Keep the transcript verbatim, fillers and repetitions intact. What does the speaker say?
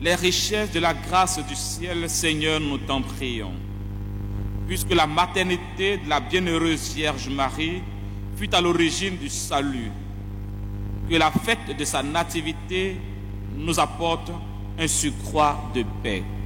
les richesses de la grâce du ciel, Seigneur, nous t'en prions. Puisque la maternité de la bienheureuse Vierge Marie fut à l'origine du salut, que la fête de sa nativité nous apporte un surcroît de paix.